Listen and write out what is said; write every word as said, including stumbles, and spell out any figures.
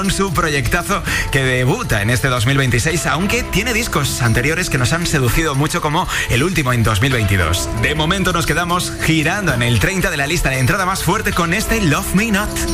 su proyectazo que debuta en este dos mil veintiséis, aunque tiene discos anteriores que nos han seducido mucho, como el último en dos mil veintidós. De momento nos quedamos girando en el treinta de la lista de entrada más fuerte con este Love Me Not.